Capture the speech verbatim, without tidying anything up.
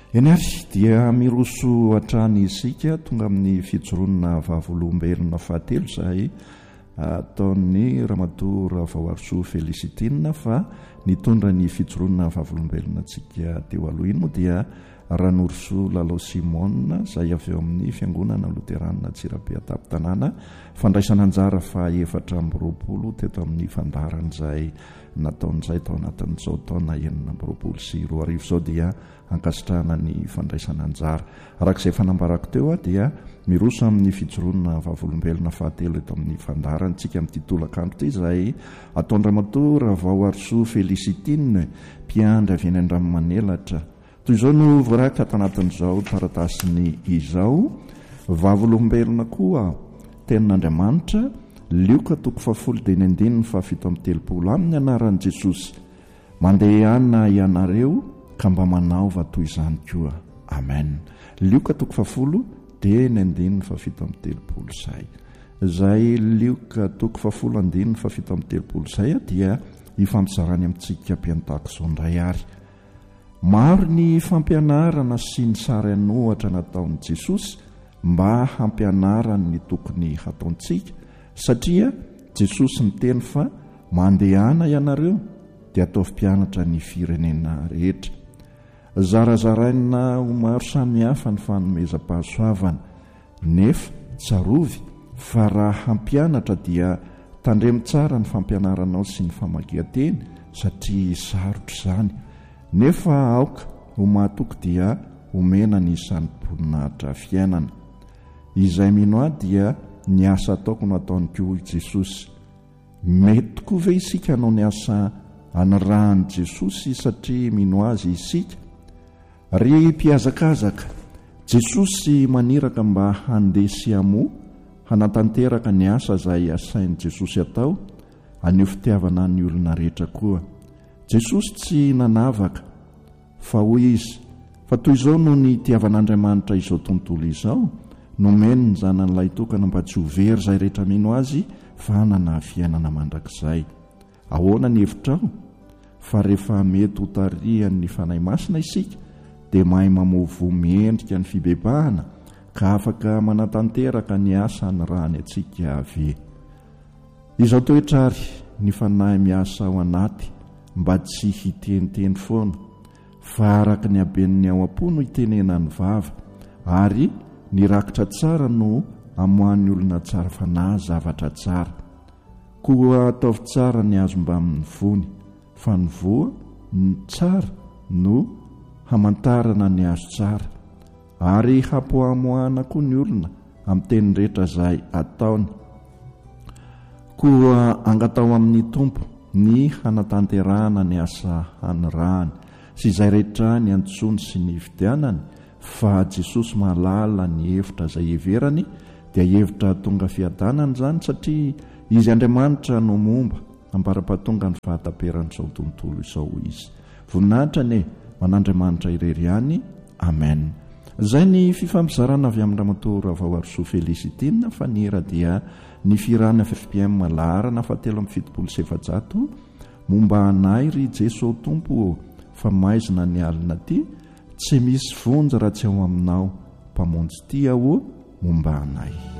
eny ary dia miroso hatrany isika tonga amin'ny fijoroana vavolombelona fahatelo zahay ataon'ny ramatoa Vaoarisoa Felisitina fa nitondra ny fijoroana vavolombelona antsika teo aloha iny moa dia Ranorisoa Lalao Simona izay avy eo amin'ny fiangonana Loterana Tsirabe Atapy-Tanàna fandraisana anjara fa efatra amby roapolo teto amin'ny fandaran'izay nataon'izay tao anatin'izao taona enina amby roapolo sy roa arivo izao dia ankasitrahana ny fandraisana anjara. Arak'izay fanambarako teo dia miroso amin'ny fijoroana vavolombelona fahatelo eto amin'ny fandarantsika amin'ity tolakandro ity izay ataon'ny ramatoa Vaoarisoa Felisitina mpiandry avy eny Andranomanelatra. Toy izao no voaraka tanatin'izao taratasiny izao vavolombelona koa tenin'Andriamanitra lioka toko fahafolo dimy andininy fahafito amby telopolo amin'ny anaran'i Jesosy mandehana ianareo ka mba manaova toy izany koa. Amen. Lioka toko fahafolo dimy andininy fahafito amby telopolo izay. Izay lioka toko fahafolo andininy fahafito amby telopolo izay dia hifampizarany amintsika mpiantaky izao indray ary. Maro ny fampianarana sy ny sary anohatra nataon'i Jesosy mba hampianarany ny tokony hataontsika satria Jesosy miteny fa mandehana ianareo dia ataovy mpianatra ny firenena rehetra. Zarazaraina ho maro samihafa ny fanomezam-pahasoavana nefa tsarovy fa raha hampianatra dia tandremo tsara ny fampianaranao sy ny famakian-teny satria sarotra izany. Nefa aoka ho mahatoky dia omena ny isan'nyboninahitra fiainana. Izay mino ahy dia ny asa ataoko no ataony koa Jesosy. Mety tokoa ve isika hanao ny asa anarahany Jesosy satria mino azy isika? Ry mpiazakazaka, Jesosy maniraka mba handesy amo hanatanteraka ny asa izay asain'i Jesosy atao aneo fitiavana ny olona rehetra koa. Jesosy tsy nanavaka fa hoy izy fa toy izao no ny tiavan'Andriamanitra izao tontolo izao nomeny ny zanan'ilay tokana mba tsy ho very izay rehetra mino azy fa hanana fiainana mandrakizay. Ahoana ny hevitrao? Fa rehefa mety ho tarihan'ny fanahy masina isika dia mahay mamovo miendrika ny fibebahana ka afaka manatanteraka ny asa ny rahany antsika ave. Izao toetra ary ny fanahy miasa ao anaty mba tsy hiteniteny foana fa araka ny haben'ny ao am-po no hitenena ny vava ary ny rakitra tsara no amohan'ny olona tsara fanahy zavatra tsara. Koa ataovy tsara ny azo mba amin'ny vony fa ny voa ny tsara no hamantarana ny azo tsara ary hampoamoahana koa ny olona amin'ny teny rehetra izay ataony. Koa angatao amin'ny tompo ny hanatanterahana ny asa hanirahany sy izay rehetra ny antsony sy ny fidianany fa Jesosy mahalala ny hevitra izay heverany dia hevitra tonga fiadanana izany satria izy Andriamanitra no momba ambara-pahatonga ny fahataperan'izao tontolo izao izy. Voninahitra ne man'Andriamanitra irery ihany. Amen. Izay ny fifampizarana avy amin'ny ramatoa Vaoarisoa Felisitina fa ny era dia ny firana F F P M laharana fahatelo amby fitopolo sy efajato momba anay ry Jesosy Tompo fa maizina ny alina ty tsy misy vonjy raha tsy ao aminao mpamonjy ty aho momba anay.